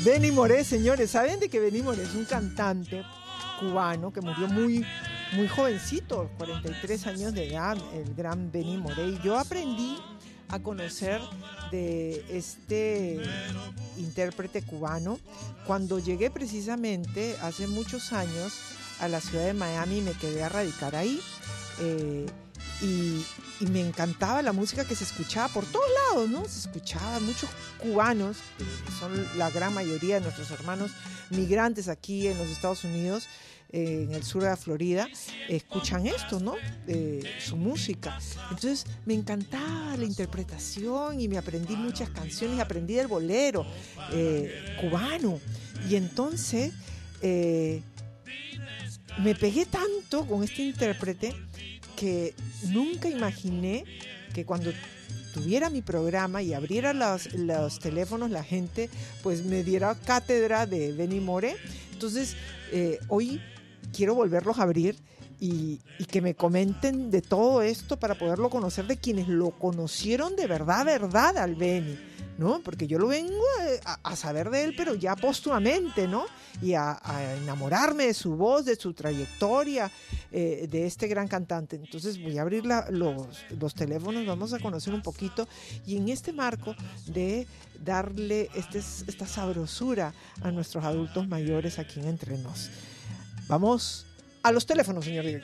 Benny Moré, señores, ¿saben de que Benny Moré es un cantante cubano que murió muy, muy jovencito, 43 años de edad, el gran Benny Moré? Y yo aprendí a conocer de este intérprete cubano cuando llegué precisamente hace muchos años a la ciudad de Miami y me quedé a radicar ahí. Y me encantaba la música que se escuchaba por todos lados, ¿no? Se escuchaba muchos cubanos, que son la gran mayoría de nuestros hermanos migrantes aquí en los Estados Unidos, en el sur de la Florida, escuchan esto, ¿no? Su música. Entonces me encantaba la interpretación y me aprendí muchas canciones, aprendí el bolero cubano. Y entonces me pegué tanto con este intérprete que nunca imaginé que cuando tuviera mi programa y abriera los teléfonos, la gente pues me diera cátedra de Benny Moré. Entonces hoy quiero volverlos a abrir y que me comenten de todo esto para poderlo conocer de quienes lo conocieron de verdad al Benny, ¿no? Porque yo lo vengo a saber de él, pero ya póstumamente, ¿no? Y a enamorarme de su voz, de su trayectoria, de este gran cantante. Entonces voy a abrir los teléfonos, vamos a conocer un poquito y en este marco de darle esta sabrosura a nuestros adultos mayores aquí en Entre Nos. Vamos a los teléfonos, señor director.